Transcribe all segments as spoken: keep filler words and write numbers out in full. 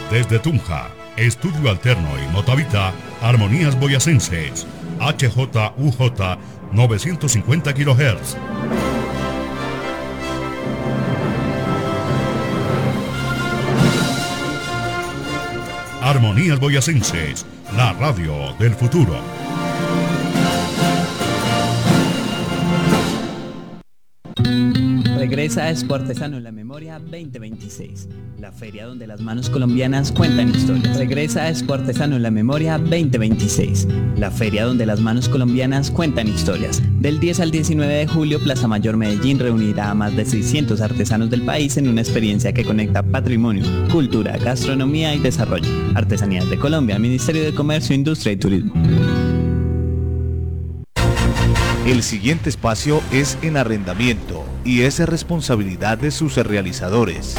Desde Tunja, Estudio Alterno y Motavita, Armonías Boyacenses, H J U J novecientos cincuenta kilohertz. Armonías Boyacenses, la radio del futuro. Regresa a Expo Artesano en la Memoria veinte veintiséis, la feria donde las manos colombianas cuentan historias. Regresa a Expo Artesano en la Memoria veinte veintiséis, la feria donde las manos colombianas cuentan historias. Del diez al diecinueve de julio, Plaza Mayor Medellín reunirá a más de seiscientos artesanos del país en una experiencia que conecta patrimonio, cultura, gastronomía y desarrollo. Artesanías de Colombia, Ministerio de Comercio, Industria y Turismo. El siguiente espacio es en arrendamiento y es responsabilidad de sus realizadores.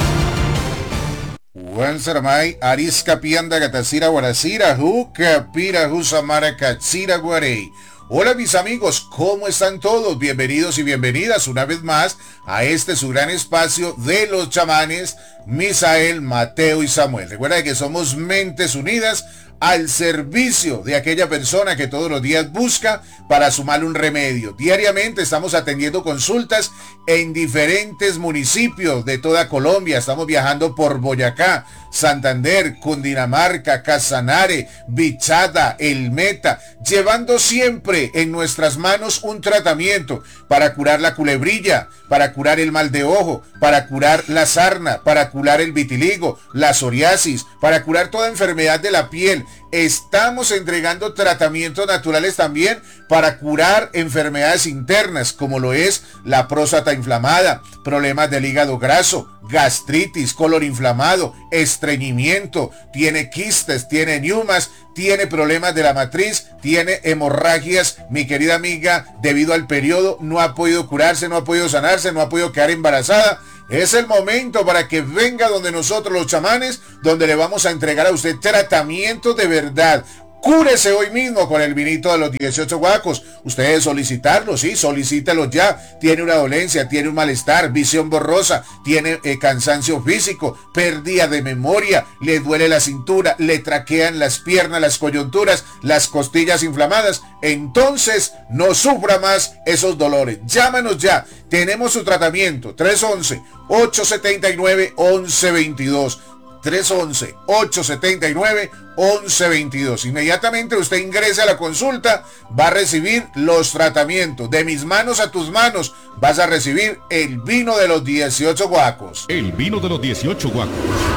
Juan Saramay, Arisca Pianda Gatacira Guaracira, Juca Pira Jusamara Katsira Guarey. Hola mis amigos, ¿cómo están todos? Bienvenidos y bienvenidas una vez más a este su gran espacio de los chamanes, Misael, Mateo y Samuel. Recuerda que somos mentes unidas al servicio de aquella persona que todos los días busca para sumarle un remedio. Diariamente estamos atendiendo consultas en diferentes municipios de toda Colombia. Estamos viajando por Boyacá, Santander, Cundinamarca, Casanare, Bichada, El Meta, llevando siempre en nuestras manos un tratamiento para curar la culebrilla, para curar el mal de ojo, para curar la sarna, para curar el vitiligo, la psoriasis, para curar toda enfermedad de la piel. Estamos entregando tratamientos naturales también para curar enfermedades internas, como lo es la próstata inflamada, problemas del hígado graso, gastritis, colon inflamado, estreñimiento, tiene quistes, tiene neumas, tiene problemas de la matriz, tiene hemorragias, mi querida amiga, debido al periodo, no ha podido curarse, no ha podido sanarse, no ha podido quedar embarazada. Es el momento para que venga donde nosotros los chamanes, donde le vamos a entregar a usted tratamiento de verdad. Cúrese hoy mismo con el vinito de los dieciocho guacos. Ustedes solicitarlo, sí, solicítalo ya. Tiene una dolencia, tiene un malestar, visión borrosa, tiene eh, cansancio físico, pérdida de memoria, le duele la cintura, le traquean las piernas, las coyunturas, las costillas inflamadas. Entonces no sufra más esos dolores. Llámanos ya. Tenemos su tratamiento. tres once, ocho siete nueve, once veintidós. tres once, ocho siete nueve, once veintidós. Inmediatamente usted ingrese a la consulta, va a recibir los tratamientos. De mis manos a tus manos vas a recibir el vino de los dieciocho guacos. El vino de los dieciocho guacos.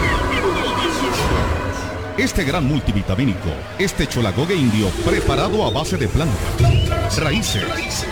Este gran multivitamínico, este cholagogue indio preparado a base de plantas, raíces,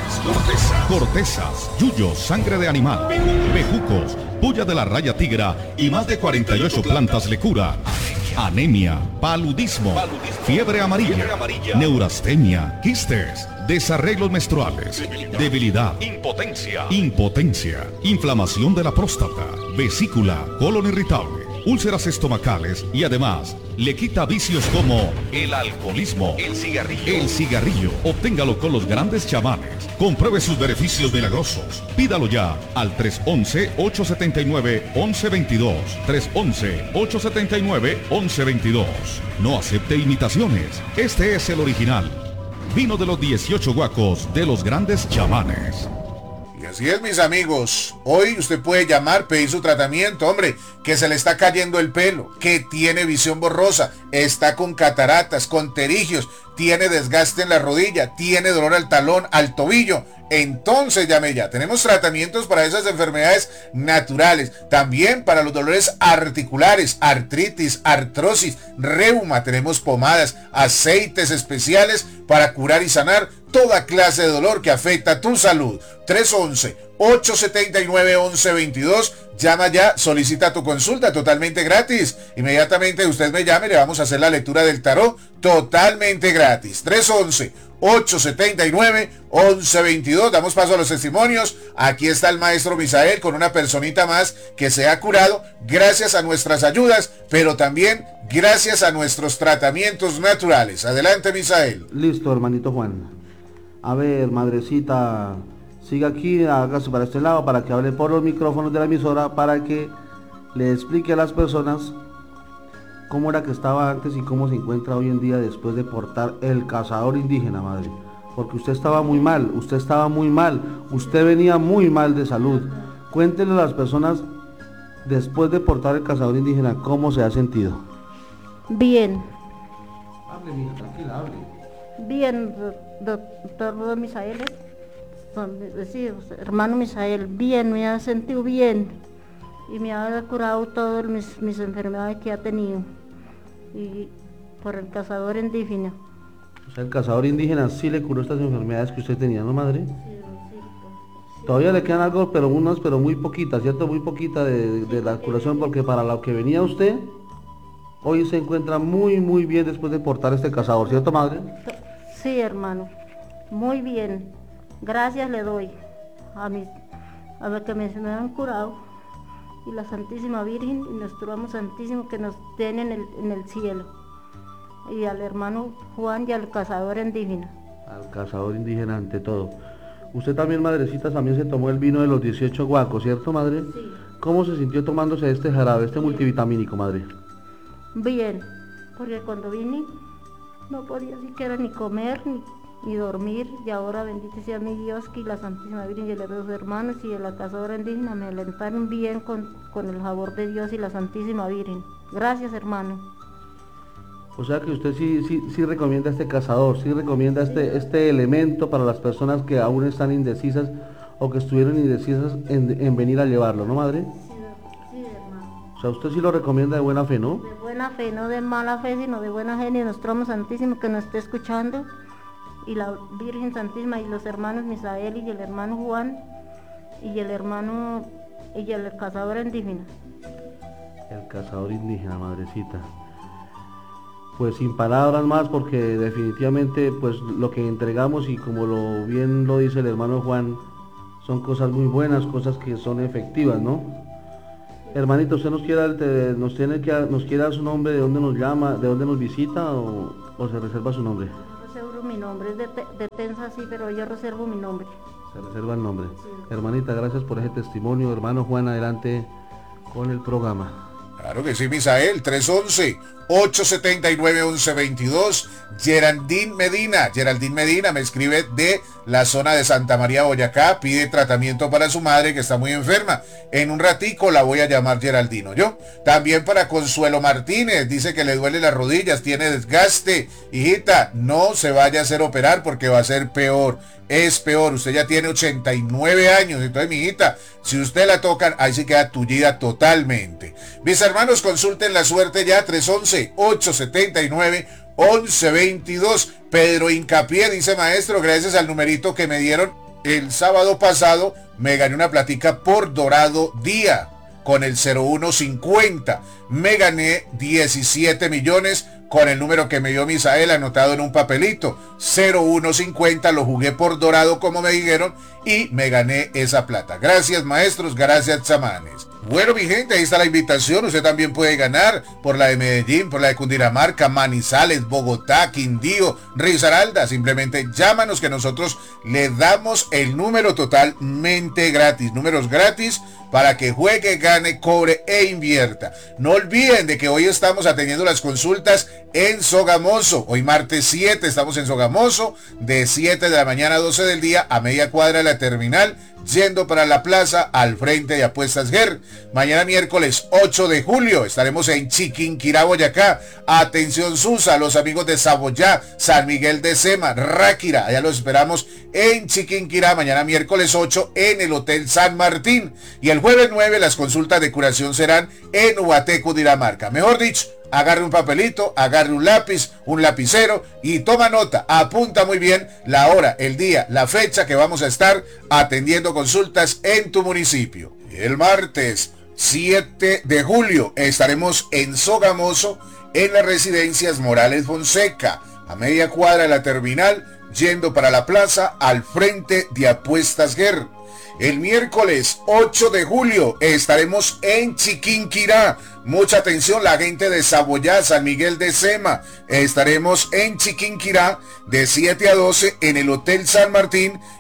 cortezas, yuyos, sangre de animal, bejucos, puya de la raya tigra y más de cuarenta y ocho plantas le cura anemia, paludismo, fiebre amarilla, neurastenia, quistes, desarreglos menstruales, debilidad, impotencia, impotencia, inflamación de la próstata, vesícula, colon irritable, úlceras estomacales y además le quita vicios como el alcoholismo, el cigarrillo. El cigarrillo, obténgalo con los grandes chamanes. Compruebe sus beneficios milagrosos. Pídalo ya al tres once, ocho siete nueve, once veintidós. tres once, ocho siete nueve, once veintidós. No acepte imitaciones. Este es el original. Vino de los dieciocho guacos de los grandes chamanes. Y así es, mis amigos. Hoy usted puede llamar, pedir su tratamiento. Hombre, que se le está cayendo el pelo, que tiene visión borrosa, está con cataratas, con terigios, tiene desgaste en la rodilla, tiene dolor al talón, al tobillo. Entonces llame ya. Tenemos tratamientos para esas enfermedades naturales. También para los dolores articulares, artritis, artrosis, reuma. Tenemos pomadas, aceites especiales para curar y sanar toda clase de dolor que afecta tu salud. tres once, ocho siete nueve, once veintidós. Llama ya, solicita tu consulta totalmente gratis. Inmediatamente usted me llame, le vamos a hacer la lectura del tarot totalmente gratis. tres once, ocho siete nueve, once veintidós. Damos paso a los testimonios. Aquí está el maestro Misael con una personita más que se ha curado gracias a nuestras ayudas, pero también gracias a nuestros tratamientos naturales. Adelante, Misael. Listo, hermanito Juan. A ver, madrecita, siga aquí, hágase para este lado para que hable por los micrófonos de la emisora, para que le explique a las personas cómo era que estaba antes y cómo se encuentra hoy en día después de portar el cazador indígena, madre. Porque usted estaba muy mal, usted estaba muy mal, usted venía muy mal de salud. Cuéntenle a las personas, después de portar el cazador indígena, cómo se ha sentido. Bien. Hable, mija, tranquila, hable. Bien, doctor Misael, sí, hermano Misael, bien, me ha sentido bien y me ha curado todas mis, mis enfermedades que ha tenido y por el cazador indígena. O sea, el cazador indígena sí le curó estas enfermedades que usted tenía, ¿no, madre? Sí, sí, sí. Todavía le quedan algo, pero unas, pero muy poquitas, ¿cierto? Muy poquita de, de la curación, porque para lo que venía usted, hoy se encuentra muy, muy bien después de portar este cazador, ¿cierto, madre? Sí, hermano, muy bien. Gracias le doy a mis, a los que me, me han curado y la Santísima Virgen y nuestro amo Santísimo que nos tiene en el, en el cielo. Y al hermano Juan y al cazador indígena. Al cazador indígena ante todo. Usted también, madrecita, también se tomó el vino de los dieciocho guacos, ¿cierto, madre? Sí. ¿Cómo se sintió tomándose este jarabe, este multivitamínico, madre? Bien, porque cuando vine no podía siquiera ni comer ni, ni dormir, y ahora bendito sea mi Dios que la Santísima Virgen y los dos hermanos y el cazador indígena me alentaron bien con, con el favor de Dios y la Santísima Virgen. Gracias, hermano. O sea que usted sí, sí, sí recomienda este cazador, sí recomienda este, este elemento para las personas que aún están indecisas o que estuvieron indecisas en, en venir a llevarlo, ¿no, madre? Sí, sí, hermano. O sea, usted sí lo recomienda de buena fe, ¿no? De buena fe, no de mala fe, sino de buena fe, y nuestro amo Santísimo que nos esté escuchando, y la Virgen Santísima y los hermanos Misael y el hermano Juan y el hermano y el cazador indígena. El cazador indígena, madrecita. Pues sin palabras más, porque definitivamente pues lo que entregamos, y como lo bien lo dice el hermano Juan, son cosas muy buenas, cosas que son efectivas, ¿no? Hermanito, ¿usted nos quiere, nos tiene que, nos quiere dar su nombre, de dónde nos llama, de dónde nos visita, o, o se reserva su nombre? Yo reservo mi nombre, es de, de Tensa, sí, pero yo reservo mi nombre. Se reserva el nombre. Sí. Hermanita, gracias por ese testimonio. Hermano Juan, adelante con el programa. Claro que sí, Misael, tres once, ocho setenta y nueve, once veintidós. Geraldine Medina, Geraldine Medina me escribe de la zona de Santa María, Boyacá, pide tratamiento para su madre que está muy enferma. En un ratico la voy a llamar Geraldino, ¿yo? También para Consuelo Martínez, dice que le duele las rodillas, tiene desgaste. Hijita, no se vaya a hacer operar porque va a ser peor. Es peor, usted ya tiene ochenta y nueve años, entonces mi hijita, si usted la tocan, ahí sí queda tullida totalmente. Mis hermanos, consulten la suerte ya, tres once, ocho setenta y nueve, once veintidós. Pedro Hincapié dice: maestro, gracias al numerito que me dieron el sábado pasado, me gané una platica por Dorado Día, con el cero uno cincuenta, me gané diecisiete millones, con el número que me dio Misael anotado en un papelito, cero uno cincuenta, lo jugué por Dorado como me dijeron y me gané esa plata. Gracias, maestros, gracias, chamanes. Bueno, mi gente, ahí está la invitación. Usted también puede ganar por la de Medellín, por la de Cundinamarca, Manizales, Bogotá, Quindío, Risaralda. Simplemente llámanos que nosotros le damos el número totalmente gratis. Números gratis para que juegue, gane, cobre e invierta. No olviden de que hoy estamos atendiendo las consultas en Sogamoso. Hoy martes siete estamos en Sogamoso, de siete de la mañana a doce del día, a media cuadra de la terminal, yendo para la plaza al frente de Apuestas Ger. Mañana miércoles ocho de julio estaremos en Chiquinquirá, Boyacá. Atención Susa, los amigos de Saboyá, San Miguel de Sema, Ráquira, allá los esperamos en Chiquinquirá, mañana miércoles ocho en el Hotel San Martín. Y el jueves nueve las consultas de curación serán en Ubaté, Cundinamarca. Mejor dicho, agarre un papelito, agarre un lápiz, un lapicero y toma nota, apunta muy bien la hora, el día, la fecha que vamos a estar atendiendo consultas en tu municipio. El martes siete de julio estaremos en Sogamoso, en las residencias Morales Fonseca, a media cuadra de la terminal, yendo para la plaza al frente de Apuestas Ger. El miércoles ocho de julio estaremos en Chiquinquirá. Mucha atención, la gente de Saboyá, San Miguel de Sema. Estaremos en Chiquinquirá de siete a doce en el Hotel San Martín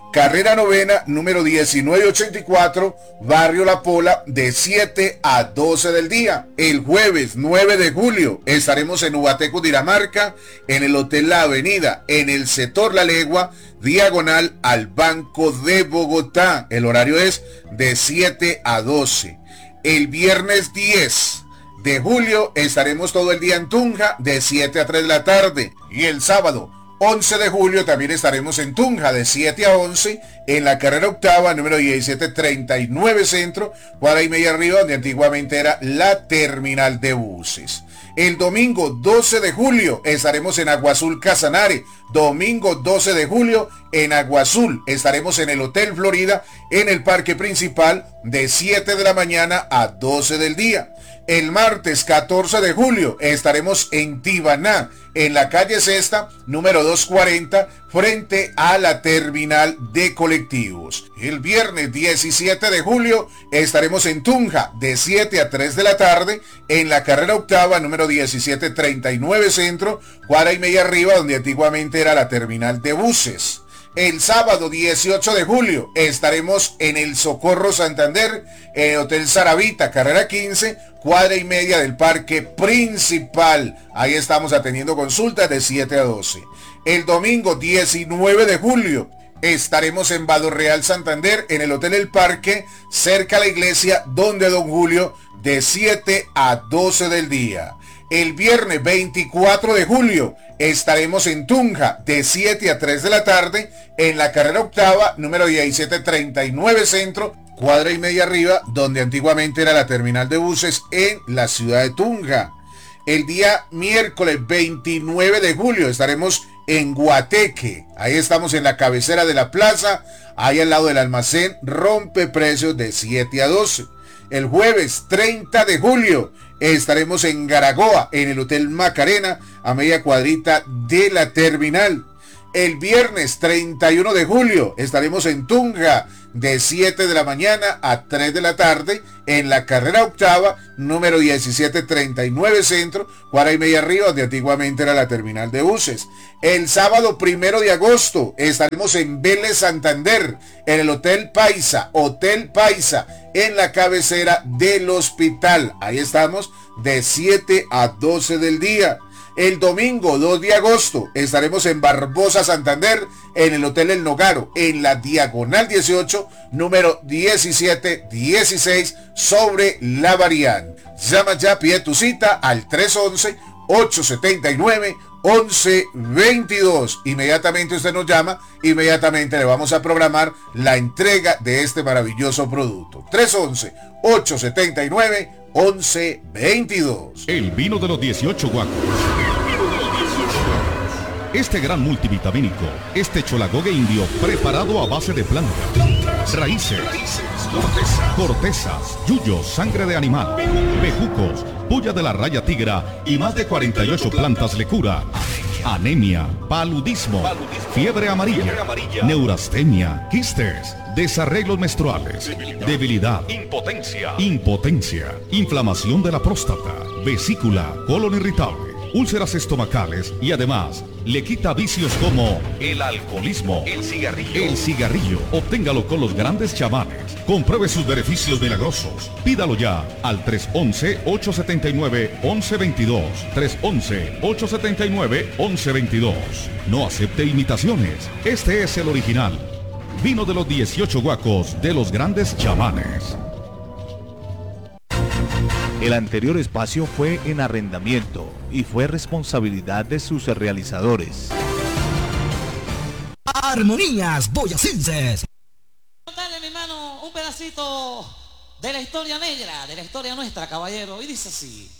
carrera novena, número diecinueve ochenta y cuatro, Barrio La Pola, de siete a doce del día. El jueves nueve de julio estaremos en Ubateco, Dinamarca, en el Hotel La Avenida, en el sector La Legua, diagonal al Banco de Bogotá. El horario es de siete a doce. El viernes diez de julio estaremos todo el día en Tunja, de siete a tres de la tarde. Y el sábado once de julio también estaremos en Tunja, de siete a once, en la carrera octava, número diecisiete treinta y nueve Centro, cuadra y media arriba, donde antiguamente era la terminal de buses. El domingo doce de julio estaremos en Agua Azul Casanare. Domingo doce de julio en Agua Azul estaremos en el Hotel Florida, en el parque principal, de siete de la mañana a doce del día. El martes catorce de julio estaremos en Tibaná, en la calle Sexta, número doscientos cuarenta, frente a la terminal de colectivos. El viernes diecisiete de julio estaremos en Tunja, de siete a tres de la tarde, en la carrera octava, número diecisiete treinta y nueve Centro, cuadra y media arriba, donde antiguamente era la terminal de buses. El sábado dieciocho de julio estaremos en el Socorro Santander, en el Hotel Saravita, carrera quince, cuadra y media del parque principal. Ahí estamos atendiendo consultas de siete a doce. El domingo diecinueve de julio estaremos en Vado Real Santander, en el Hotel El Parque, cerca a la iglesia Donde Don Julio, de siete a doce del día. El viernes veinticuatro de julio estaremos en Tunja, de siete a tres de la tarde, en la carrera octava, número diecisiete treinta y nueve Centro, cuadra y media arriba, donde antiguamente era la terminal de buses en la ciudad de Tunja. El día miércoles veintinueve de julio estaremos en Guateque. Ahí estamos en la cabecera de la plaza, ahí al lado del almacén Rompe Precios, de siete a doce. El jueves treinta de julio estaremos en Garagoa, en el Hotel Macarena, a media cuadrita de la terminal. El viernes treinta y uno de julio estaremos en Tunja, de siete de la mañana a tres de la tarde, en la carrera octava, número diecisiete treinta y nueve Centro, cuadra y media arriba, donde antiguamente era la terminal de buses. El sábado primero de agosto estaremos en Vélez Santander, en el Hotel Paisa, Hotel Paisa, en la cabecera del hospital. Ahí estamos de siete a doce del día. El domingo dos de agosto estaremos en Barbosa, Santander, en el Hotel El Nogaro, en la diagonal dieciocho, número diecisiete dieciséis, sobre la Varián. Llama ya, pide tu cita al tres once, ocho setenta y nueve, once veintidós. Inmediatamente usted nos llama, inmediatamente le vamos a programar la entrega de este maravilloso producto. tres once, ocho setenta y nueve, once veintidós. El vino de los dieciocho guacos. Este gran multivitamínico, este cholagogue indio preparado a base de plantas, raíces, cortezas, yuyos, sangre de animal, bejucos, puya de la raya tigra y más de cuarenta y ocho plantas le cura. Anemia, paludismo, fiebre amarilla, neurastemia, quistes, desarreglos menstruales, debilidad, impotencia, impotencia, inflamación de la próstata, vesícula, colon irritable, úlceras estomacales y además le quita vicios como el alcoholismo, el cigarrillo. El cigarrillo, obténgalo con los grandes chamanes. Compruebe sus beneficios milagrosos. Pídalo ya al tres once, ocho setenta y nueve, once veintidós. tres once, ocho setenta y nueve, once veintidós. No acepte imitaciones. Este es el original. Vino de los dieciocho guacos de los grandes chamanes. El anterior espacio fue en arrendamiento y fue responsabilidad de sus realizadores. Armonías boyacenses. Contarle, mi hermano, un pedacito de la historia negra, de la historia nuestra, caballero, y dice así.